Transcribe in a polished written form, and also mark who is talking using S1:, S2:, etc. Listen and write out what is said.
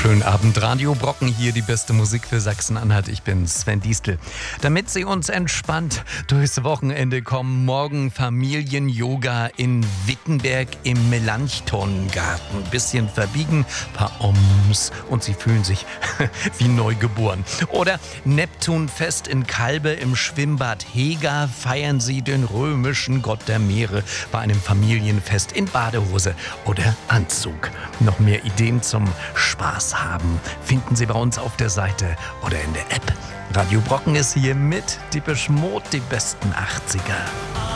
S1: Schönen Abend, Radio Brocken, hier die beste Musik für Sachsen-Anhalt. Ich bin Sven Diestel. Damit Sie uns entspannt durchs Wochenende kommen, morgen Familien-Yoga in Wittenberg im Melanchthongarten. Bisschen verbiegen, paar Oms und Sie fühlen sich wie neugeboren. Oder Neptunfest in Kalbe im Schwimmbad Hega. Feiern Sie den römischen Gott der Meere bei einem Familienfest in Badehose oder Anzug. Noch mehr Ideen zum Spaß haben, finden Sie bei uns auf der Seite oder in der App. Radio Brocken ist hier mit Depeche Mode, die besten 80er.